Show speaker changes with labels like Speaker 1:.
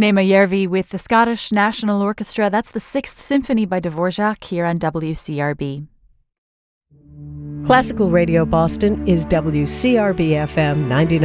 Speaker 1: Nema Järvi with the Scottish National Orchestra. That's the Sixth Symphony by Dvorak here on WCRB.
Speaker 2: Classical Radio Boston is WCRB FM 99.